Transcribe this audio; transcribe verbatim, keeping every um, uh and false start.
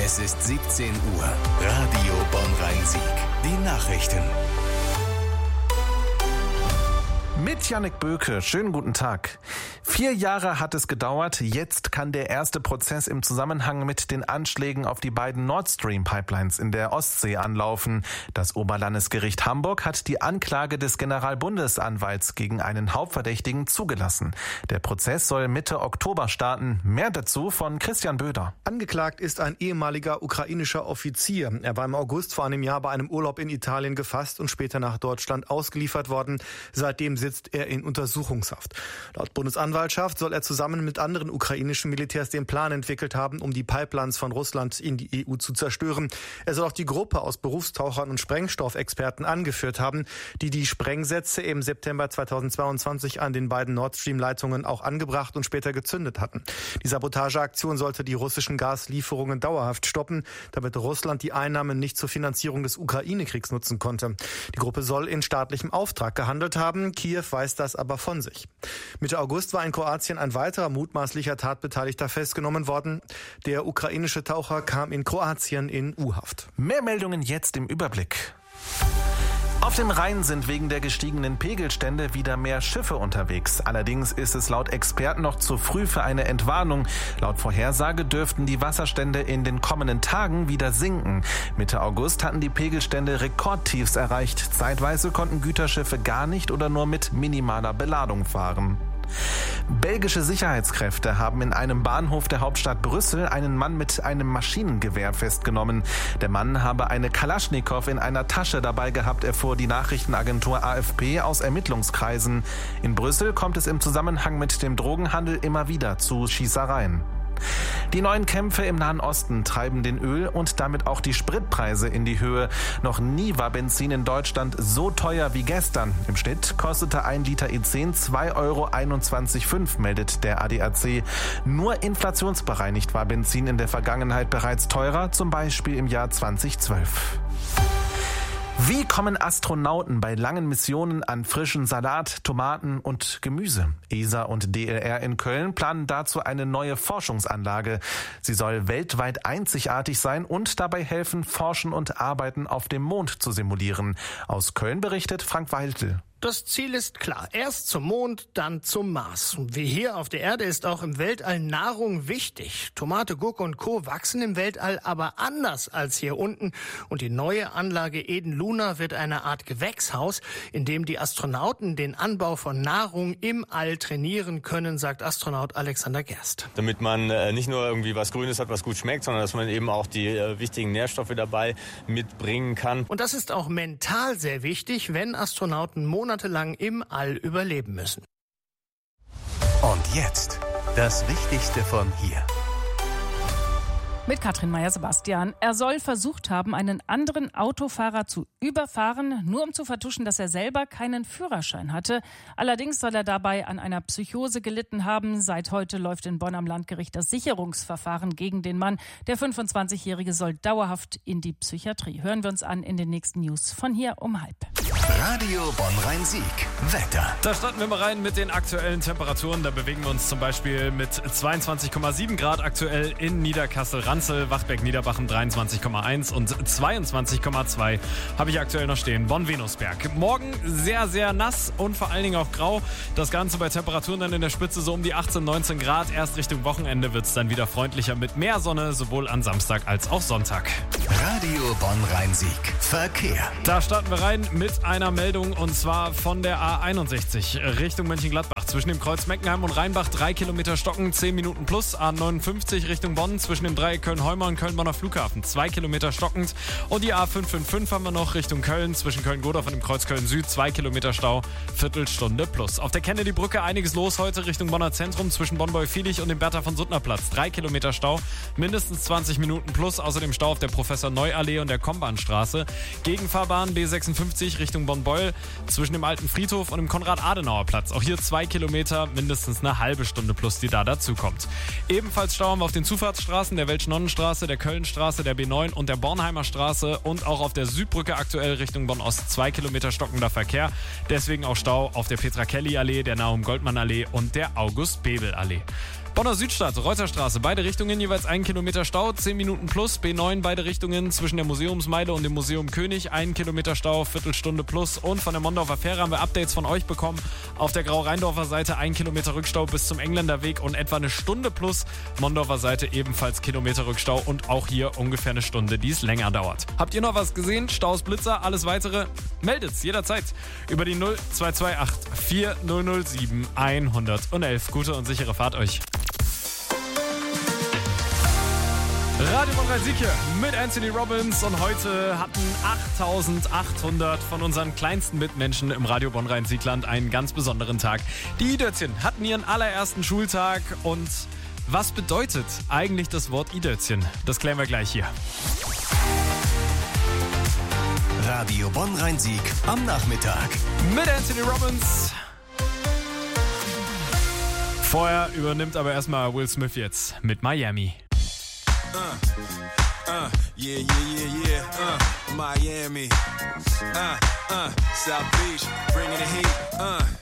Es ist siebzehn Uhr. Radio Bonn-Rhein-Sieg. Die Nachrichten. Mit Jannik Böke. Schönen guten Tag. Vier Jahre hat es gedauert. Jetzt kann der erste Prozess im Zusammenhang mit den Anschlägen auf die beiden Nord Stream Pipelines in der Ostsee anlaufen. Das Oberlandesgericht Hamburg hat die Anklage des Generalbundesanwalts gegen einen Hauptverdächtigen zugelassen. Der Prozess soll Mitte Oktober starten. Mehr dazu von Christian Böder. Angeklagt ist ein ehemaliger ukrainischer Offizier. Er war im August vor einem Jahr bei einem Urlaub in Italien gefasst und später nach Deutschland ausgeliefert worden. Seitdem sitzt er in Untersuchungshaft. Laut Bundesanwaltschaft soll er zusammen mit anderen ukrainischen Militärs den Plan entwickelt haben, um die Pipelines von Russland in die E U zu zerstören. Er soll auch die Gruppe aus Berufstauchern und Sprengstoffexperten angeführt haben, die die Sprengsätze im September zweitausendzweiundzwanzig an den beiden Nord Stream-Leitungen auch angebracht und später gezündet hatten. Die Sabotageaktion sollte die russischen Gaslieferungen dauerhaft stoppen, damit Russland die Einnahmen nicht zur Finanzierung des Ukraine-Kriegs nutzen konnte. Die Gruppe soll in staatlichem Auftrag gehandelt haben. Kiew weist das aber von sich. Mitte August war in Kroatien ein weiterer mutmaßlicher Tatbeteiligter festgenommen worden. Der ukrainische Taucher kam in Kroatien in U-Haft. Mehr Meldungen jetzt im Überblick. Auf dem Rhein sind wegen der gestiegenen Pegelstände wieder mehr Schiffe unterwegs. Allerdings ist es laut Experten noch zu früh für eine Entwarnung. Laut Vorhersage dürften die Wasserstände in den kommenden Tagen wieder sinken. Mitte August hatten die Pegelstände Rekordtiefs erreicht. Zeitweise konnten Güterschiffe gar nicht oder nur mit minimaler Beladung fahren. Belgische Sicherheitskräfte haben in einem Bahnhof der Hauptstadt Brüssel einen Mann mit einem Maschinengewehr festgenommen. Der Mann habe eine Kalaschnikow in einer Tasche dabei gehabt, erfuhr die Nachrichtenagentur A F P aus Ermittlungskreisen. In Brüssel kommt es im Zusammenhang mit dem Drogenhandel immer wieder zu Schießereien. Die neuen Kämpfe im Nahen Osten treiben den Öl- und damit auch die Spritpreise in die Höhe. Noch nie war Benzin in Deutschland so teuer wie gestern. Im Schnitt kostete ein Liter E zehn zwei Euro einundzwanzig Komma fünf, meldet der A D A C. Nur inflationsbereinigt war Benzin in der Vergangenheit bereits teurer, zum Beispiel im Jahr zweitausendzwölf. Wie kommen Astronauten bei langen Missionen an frischen Salat, Tomaten und Gemüse? E S A und D L R in Köln planen dazu eine neue Forschungsanlage. Sie soll weltweit einzigartig sein und dabei helfen, Forschen und Arbeiten auf dem Mond zu simulieren. Aus Köln berichtet Frank Weiltel. Das Ziel ist klar. Erst zum Mond, dann zum Mars. Wie hier auf der Erde ist auch im Weltall Nahrung wichtig. Tomate, Gurke und Co. wachsen im Weltall aber anders als hier unten. Und die neue Anlage Eden Luna wird eine Art Gewächshaus, in dem die Astronauten den Anbau von Nahrung im All trainieren können, sagt Astronaut Alexander Gerst. Damit man äh, nicht nur irgendwie was Grünes hat, was gut schmeckt, sondern dass man eben auch die äh, wichtigen Nährstoffe dabei mitbringen kann. Und das ist auch mental sehr wichtig, wenn Astronauten monatelang im All überleben müssen. Und jetzt das Wichtigste von hier. Mit Katrin Meyer-Sebastian. Er soll versucht haben, einen anderen Autofahrer zu überfahren, nur um zu vertuschen, dass er selber keinen Führerschein hatte. Allerdings soll er dabei an einer Psychose gelitten haben. Seit heute läuft in Bonn am Landgericht das Sicherungsverfahren gegen den Mann. Der fünfundzwanzigjährige soll dauerhaft in die Psychiatrie. Hören wir uns an in den nächsten News von hier um halb. Radio Bonn-Rhein-Sieg. Wetter. Da starten wir mal rein mit den aktuellen Temperaturen. Da bewegen wir uns zum Beispiel mit zweiundzwanzig Komma sieben Grad aktuell in Niederkassel-Ranzel, Wachberg-Niederbachen dreiundzwanzig Komma eins und zweiundzwanzig Komma zwei habe ich aktuell noch stehen. Bonn-Venusberg. Morgen sehr, sehr nass und vor allen Dingen auch grau. Das Ganze bei Temperaturen dann in der Spitze so um die achtzehn, neunzehn Grad. Erst Richtung Wochenende wird es dann wieder freundlicher mit mehr Sonne, sowohl an Samstag als auch Sonntag. Radio Bonn-Rhein-Sieg. Verkehr. Da starten wir rein mit einer Meldung und zwar von der A einundsechzig Richtung Mönchengladbach. Zwischen dem Kreuz Meckenheim und Rheinbach drei Kilometer stocken, zehn Minuten plus. A neunundfünfzig Richtung Bonn zwischen dem Dreieck Köln-Heumar und Köln-Bonner Flughafen zwei Kilometer stockend. Und die A fünf fünf fünf haben wir noch Richtung Köln zwischen Köln-Godorf und dem Kreuz Köln-Süd zwei Kilometer Stau, Viertelstunde plus. Auf der Kennedy-Brücke einiges los heute Richtung Bonner Zentrum zwischen Bonn-Beufilich und dem Bertha-von-Suttner-Platz. drei Kilometer Stau, mindestens zwanzig Minuten plus. Außerdem Stau auf der Professor-Neu-Allee und der Kombahnstraße. Gegenfahrbahn B sechsundfünfzig Richtung Bonn-Beul zwischen dem Alten Friedhof und dem Konrad-Adenauer-Platz. Auch hier zwei Kilometer, mindestens eine halbe Stunde plus, die da dazukommt. Ebenfalls Stau haben wir auf den Zufahrtsstraßen der Welsch-Nonnenstraße, der Kölnstraße, der B neun und der Bornheimer Straße und auch auf der Südbrücke aktuell Richtung Bonn-Ost zwei Kilometer stockender Verkehr. Deswegen auch Stau auf der Petra-Kelly-Allee, der Nahum-Goldmann-Allee und der August-Bebel-Allee. Bonner Südstadt, Reuterstraße, beide Richtungen jeweils ein Kilometer Stau, zehn Minuten plus. B neun, beide Richtungen zwischen der Museumsmeile und dem Museum König, ein Kilometer Stau, Viertelstunde plus. Und von der Mondorfer Fähre haben wir Updates von euch bekommen. Auf der Grau-Rheindorfer Seite ein Kilometer Rückstau bis zum Engländerweg und etwa eine Stunde plus. Mondorfer Seite ebenfalls Kilometer Rückstau und auch hier ungefähr eine Stunde, die es länger dauert. Habt ihr noch was gesehen? Staus, Blitzer, alles weitere? Meldet's jederzeit über die null zwei zwei acht vier null null sieben eins eins eins. Gute und sichere Fahrt euch. Radio Bonn-Rhein-Sieg hier mit Anthony Robbins und heute hatten achttausendachthundert von unseren kleinsten Mitmenschen im Radio Bonn-Rhein-Siegland einen ganz besonderen Tag. Die Idötzchen hatten ihren allerersten Schultag und was bedeutet eigentlich das Wort Idötzchen? Das klären wir gleich hier. Radio Bonn-Rhein-Sieg am Nachmittag. Mit Anthony Robbins. Vorher übernimmt aber erstmal Will Smith jetzt mit Miami. Uh, uh, yeah, yeah, yeah, yeah, uh, Miami, uh, uh, South Beach, bringing the heat, uh.